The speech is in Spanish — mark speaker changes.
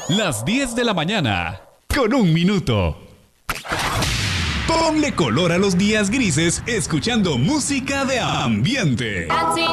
Speaker 1: Las 10 de la mañana, con 1 minuto. Ponle color a los días grises escuchando música de ambiente.